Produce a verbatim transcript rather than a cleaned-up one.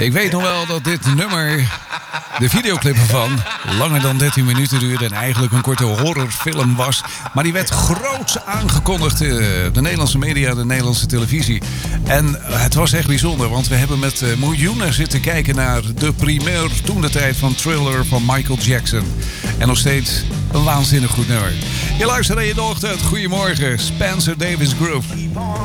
Ik weet nog wel dat dit nummer, de videoclip ervan, langer dan dertien minuten duurde en eigenlijk een korte horrorfilm was. Maar die werd groots aangekondigd in de Nederlandse media, de Nederlandse televisie. En het was echt bijzonder, want we hebben met miljoenen zitten kijken naar de primeur toen de tijd van Thriller van Michael Jackson. En nog steeds een waanzinnig goed nummer. Je luistert naar je dochter. Goedemorgen, Spencer Davis Group.